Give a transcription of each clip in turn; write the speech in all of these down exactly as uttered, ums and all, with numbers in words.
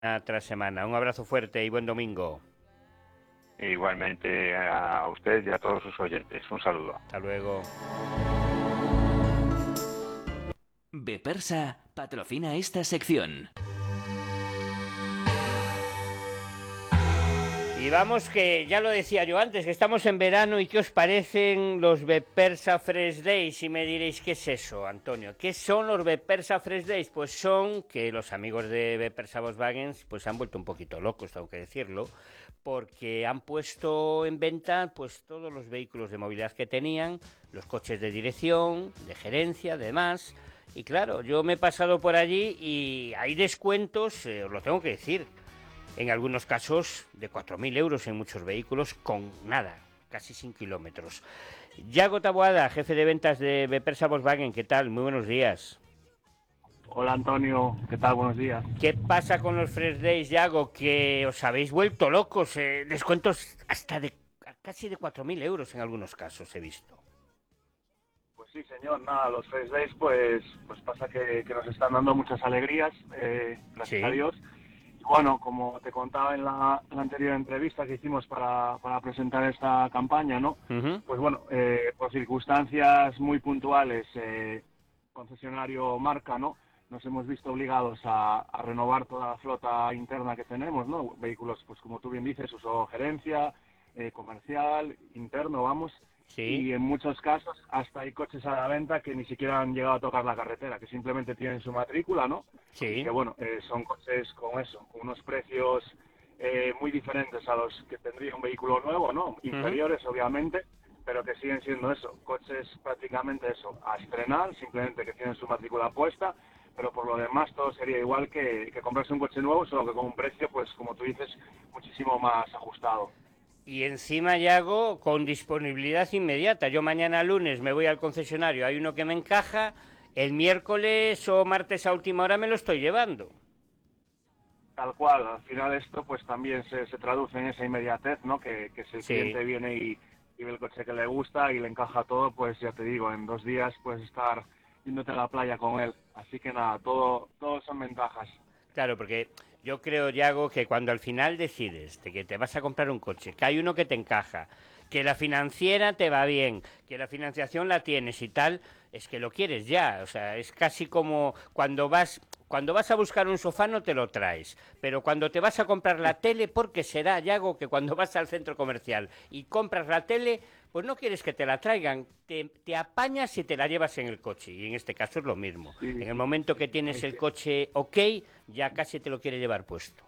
tras semana. Un abrazo fuerte y buen domingo. Igualmente a usted y a todos sus oyentes. Un saludo. Hasta luego. Bepersa patrocina esta sección. Y vamos que, ya lo decía yo antes, que estamos en verano y ¿qué os parecen los Bepersa Fresh Days? Y me diréis, ¿qué es eso, Antonio? ¿Qué son los Bepersa Fresh Days? Pues son que los amigos de Bepersa Volkswagen pues se han vuelto un poquito locos, tengo que decirlo, porque han puesto en venta pues todos los vehículos de movilidad que tenían, los coches de dirección, de gerencia, demás. Y claro, yo me he pasado por allí y hay descuentos, eh, os lo tengo que decir, en algunos casos de cuatro mil euros en muchos vehículos con nada, casi sin kilómetros. Yago Taboada, jefe de ventas de Bepersa Volkswagen, ¿qué tal? Muy buenos días. Hola Antonio, ¿qué tal? Buenos días. ¿Qué pasa con los Fresh Days, Yago? Que os habéis vuelto locos, eh, descuentos hasta de casi de cuatro mil euros en algunos casos he visto. Pues sí, señor, nada, los Fresh Days pues, pues pasa que, que nos están dando muchas alegrías, eh, gracias Sí. a Dios. Y bueno, como te contaba en la, en la anterior entrevista que hicimos para, para presentar esta campaña, ¿no? Uh-huh. Pues bueno, eh, por circunstancias muy puntuales, eh, concesionario marca, ¿no? Nos hemos visto obligados a, a renovar toda la flota interna que tenemos, ¿no? Vehículos, pues como tú bien dices, uso gerencia, eh, comercial, interno, vamos. Sí. Y en muchos casos hasta hay coches a la venta que ni siquiera han llegado a tocar la carretera, que simplemente tienen su matrícula, ¿no? Sí. Y que bueno, eh, son coches con eso, con unos precios eh, muy diferentes a los que tendría un vehículo nuevo, ¿no? Inferiores, uh-huh. obviamente, pero que siguen siendo eso, coches prácticamente eso, a estrenar, simplemente que tienen su matrícula puesta, pero por lo demás todo sería igual que, que comprarse un coche nuevo, solo que con un precio, pues como tú dices, muchísimo más ajustado. Y encima, Yago, con disponibilidad inmediata. Yo mañana lunes me voy al concesionario, hay uno que me encaja, el miércoles o martes a última hora me lo estoy llevando. Tal cual, al final esto pues también se, se traduce en esa inmediatez, ¿no? Que, que si el Sí. cliente viene y, y ve el coche que le gusta y le encaja todo, pues ya te digo, en dos días puedes estar yéndote a la playa con él. Así que nada, todo, todo son ventajas. Claro, porque yo creo, Yago, que cuando al final decides de que te vas a comprar un coche, que hay uno que te encaja, que la financiera te va bien, que la financiación la tienes y tal, es que lo quieres ya. O sea, es casi como cuando vas, cuando vas a buscar un sofá no te lo traes, pero cuando te vas a comprar la tele, porque será, Yago, que cuando vas al centro comercial y compras la tele, pues no quieres que te la traigan, te, te apañas y te la llevas en el coche, y en este caso es lo mismo. Sí, en el momento que tienes el coche ok, ya casi te lo quiere llevar puesto.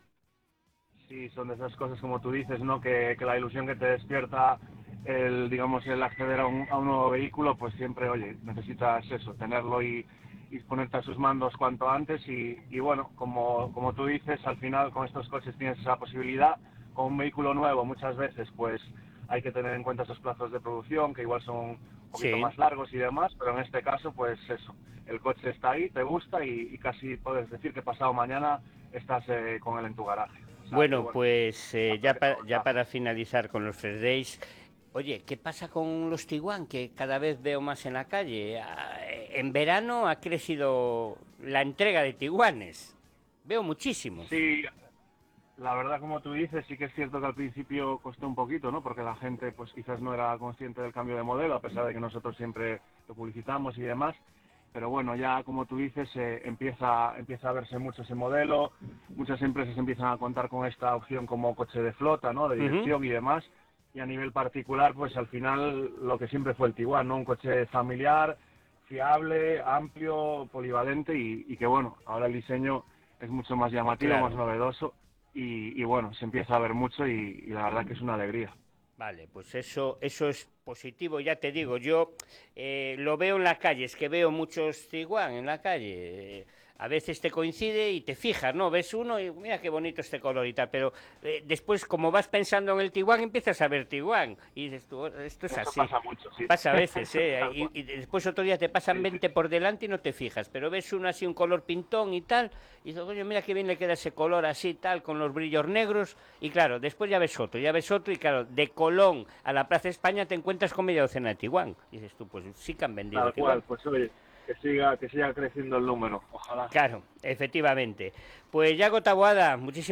Sí, son de esas cosas como tú dices, ¿no? Que, que la ilusión que te despierta el, digamos, el acceder a un, a un nuevo vehículo, pues siempre, oye, necesitas eso, tenerlo y, y ponerte a sus mandos cuanto antes y, y bueno, como, como tú dices, al final con estos coches tienes esa posibilidad. Con un vehículo nuevo muchas veces, pues hay que tener en cuenta esos plazos de producción, que igual son un poquito Sí. más largos y demás, pero en este caso, pues eso, el coche está ahí, te gusta y, y casi puedes decir que pasado mañana estás eh, con él en tu garaje. O sea, Bueno, que, bueno, pues eh, ya, pa ya para finalizar con los Fresh Days, oye, ¿qué pasa con los Tiguan? Que cada vez veo más en la calle. En verano ha crecido la entrega de Tiguanes. Veo muchísimos. Sí, la verdad, como tú dices, sí que es cierto que al principio costó un poquito, ¿no? Porque la gente, pues quizás no era consciente del cambio de modelo, a pesar de que nosotros siempre lo publicitamos y demás. Pero bueno, ya como tú dices, eh, empieza, empieza a verse mucho ese modelo, muchas empresas empiezan a contar con esta opción como coche de flota, ¿no? De dirección uh-huh. y demás. Y a nivel particular, pues al final lo que siempre fue el Tiguan, ¿no? Un coche familiar, fiable, amplio, polivalente y, y que bueno, ahora el diseño es mucho más llamativo, claro. más novedoso. Y, y bueno, se empieza a ver mucho y, y la verdad que es una alegría. Vale, pues eso, eso es positivo, ya te digo, yo eh, lo veo en la calle, es que veo muchos Tiguan en la calle, eh, a veces te coincide y te fijas, ¿no? Ves uno y mira qué bonito este color y tal, pero eh, después como vas pensando en el Tiguan empiezas a ver Tiguan y dices tú, esto es eso así. Pasa mucho, sí. Pasa a veces, ¿eh? y, y después otro día te pasan sí, veinte sí. por delante y no te fijas, pero ves uno así, un color pintón y tal, y dices, oye, mira qué bien le queda ese color así, tal, con los brillos negros, y claro, después ya ves otro, ya ves otro, y claro, de Colón a la Plaza España te encuentras con media docena de Tiguan. Y dices tú, pues sí que han vendido Tal Tiguan. cual, pues oye, que siga, que siga creciendo el número, ojalá. Claro, efectivamente. Pues Yago Taboada, muchísimas